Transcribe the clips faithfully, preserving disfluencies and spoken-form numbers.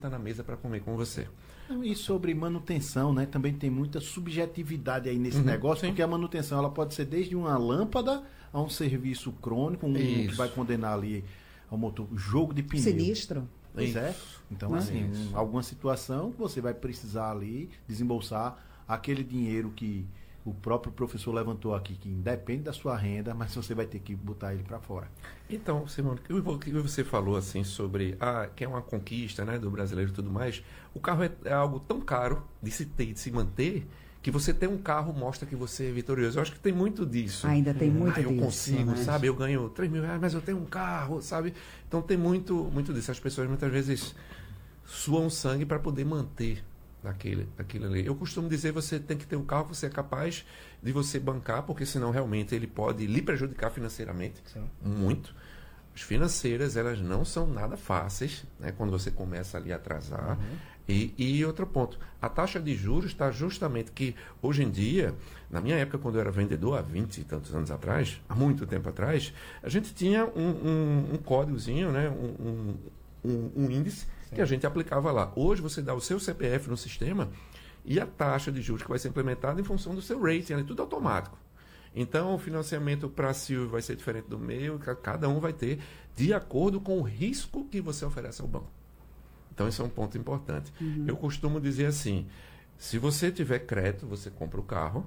está na mesa para comer com você. E sobre manutenção, né? Também tem muita subjetividade aí nesse uhum, negócio, sim. Porque a manutenção ela pode ser desde uma lâmpada a um serviço crônico, um Isso. que vai condenar ali ao motor, jogo de pneu. Sinistro. Pois Isso. é. Então, assim, um, alguma situação que você vai precisar ali desembolsar aquele dinheiro que o próprio professor levantou aqui, que independe da sua renda, mas você vai ter que botar ele para fora. Então, Simone, o que você falou assim sobre ah, que é uma conquista, né, do brasileiro e tudo mais, o carro é, é algo tão caro de se ter, de se manter, que você ter um carro mostra que você é vitorioso. Eu acho que tem muito disso. Ainda tem muito ah, disso. eu consigo, mas... sabe? Eu ganho três mil reais, mas eu tenho um carro, sabe? Então tem muito, muito disso. As pessoas muitas vezes suam sangue para poder manter daquele, daquele ali. Eu costumo dizer, você tem que ter um carro que você é capaz de você bancar, porque senão realmente ele pode lhe prejudicar financeiramente. Sim. Muito. As financeiras, elas não são nada fáceis, né, quando você começa ali a atrasar. Uhum. E, e outro ponto, a taxa de juros está justamente que, hoje em dia, na minha época, quando eu era vendedor, há vinte e tantos anos atrás, há muito tempo atrás, a gente tinha um, um, um códigozinho, né, um, um, um índice, Sim. que a gente aplicava lá. Hoje você dá o seu C P F no sistema e a taxa de juros que vai ser implementada em função do seu rating, é tudo automático. Então o financiamento para a Silvio vai ser diferente do meu, cada um vai ter de acordo com o risco que você oferece ao banco. Então esse é um ponto importante. Uhum. Eu costumo dizer assim, se você tiver crédito, você compra o carro,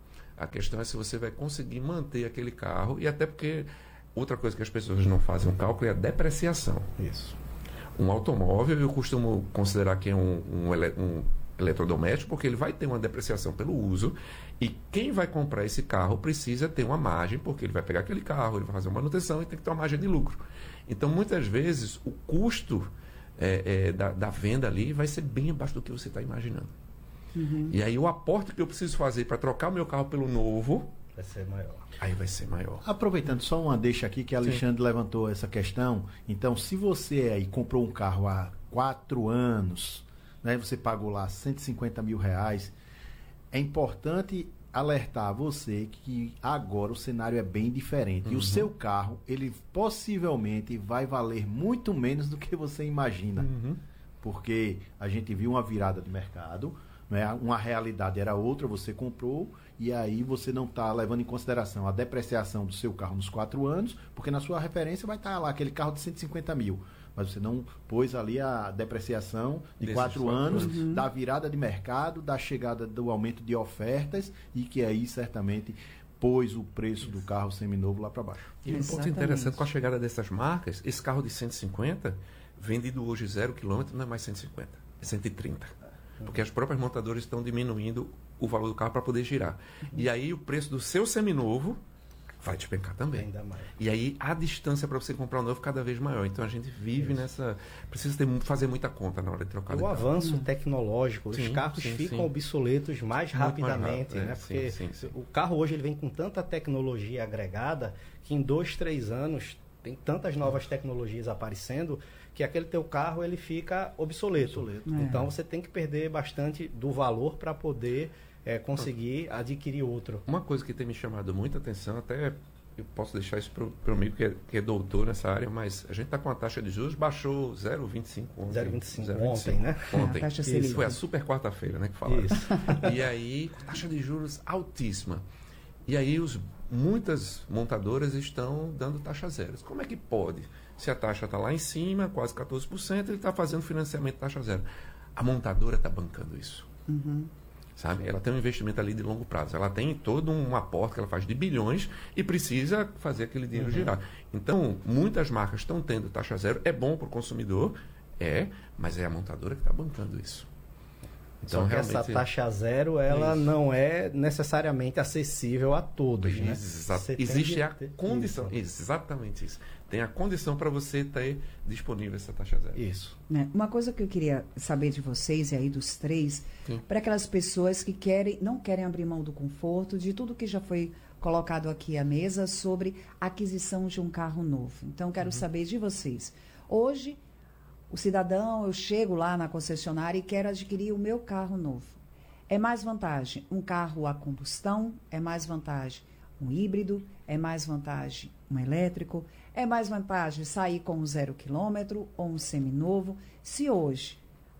a questão é se você vai conseguir manter aquele carro, e até porque outra coisa que as pessoas não fazem um cálculo é a depreciação. Isso. Um automóvel, eu costumo considerar que é um, um, um eletrodoméstico, porque ele vai ter uma depreciação pelo uso, e quem vai comprar esse carro precisa ter uma margem, porque ele vai pegar aquele carro, ele vai fazer uma manutenção e tem que ter uma margem de lucro. Então, muitas vezes, o custo é, é, da, da venda ali vai ser bem abaixo do que você está imaginando. Uhum. E aí, o aporte que eu preciso fazer para trocar o meu carro pelo novo vai ser maior. Aí vai ser maior. Aproveitando só uma deixa aqui que a Alexandre Sim. levantou essa questão. Então, se você aí comprou um carro há quatro anos, né, você pagou lá cento e cinquenta mil reais, é importante alertar você que agora o cenário é bem diferente. Uhum. E o seu carro, ele possivelmente vai valer muito menos do que você imagina. Uhum. Porque a gente viu uma virada de mercado, né? Uma realidade era outra, você comprou e aí você não está levando em consideração a depreciação do seu carro nos quatro anos, porque na sua referência vai estar lá aquele carro de cento e cinquenta mil, mas você não pôs ali a depreciação de Desses quatro anos, uhum. da virada de mercado, da chegada do aumento de ofertas, e que aí certamente pôs o preço Isso. do carro seminovo lá para baixo. E um ponto interessante, com a chegada dessas marcas, esse carro de cento e cinquenta, vendido hoje zero quilômetro, não é mais cento e cinquenta, é cento e trinta. Porque as próprias montadoras estão diminuindo o valor do carro para poder girar. Uhum. E aí o preço do seu seminovo vai despencar também. Ainda mais. E aí a distância para você comprar um novo cada vez maior. Então a gente vive Isso. nessa... Precisa ter, fazer muita conta na hora de trocar. O avanço uhum. tecnológico, sim, os carros sim, ficam sim. obsoletos mais Muito rapidamente. Mais rápido, né? é, Porque sim, sim, sim. o carro hoje ele vem com tanta tecnologia agregada que em dois, três anos tem tantas novas tecnologias aparecendo que aquele teu carro ele fica obsoleto. obsoleto. É. Então você tem que perder bastante do valor para poder é, conseguir adquirir outro. Uma coisa que tem me chamado muita atenção, até eu posso deixar isso para o amigo que é, que é doutor nessa área, mas a gente está com a taxa de juros, baixou zero vírgula vinte e cinco ontem. zero vírgula vinte e cinco ontem, né? Ontem. Taxa Isso foi a super quarta-feira, né, que falaram. Isso. E aí, taxa de juros altíssima. E aí os, muitas montadoras estão dando taxa zero. Como é que pode? Se a taxa está lá em cima, quase quatorze por cento, ele está fazendo financiamento taxa zero. A montadora está bancando isso. Uhum. Sabe? Ela tem um investimento ali de longo prazo. Ela tem todo um aporte que ela faz de bilhões e precisa fazer aquele dinheiro uhum. girar. Então, muitas marcas estão tendo taxa zero. É bom para o consumidor, é, mas é a montadora que está bancando isso. Então, Só que essa taxa zero, ela isso. não é necessariamente acessível a todos, né? Exato. Existe a condição, isso. exatamente isso. Tem a condição para você ter disponível essa taxa zero. Isso. Né? Uma coisa que eu queria saber de vocês, e aí dos três, para aquelas pessoas que querem, não querem abrir mão do conforto, de tudo que já foi colocado aqui à mesa sobre a aquisição de um carro novo. Então, quero uhum. saber de vocês. Hoje, o cidadão, eu chego lá na concessionária e quero adquirir o meu carro novo. É mais vantagem um carro a combustão? É mais vantagem um híbrido? É mais vantagem um elétrico? É mais vantagem sair com um zero quilômetro ou um seminovo? Se hoje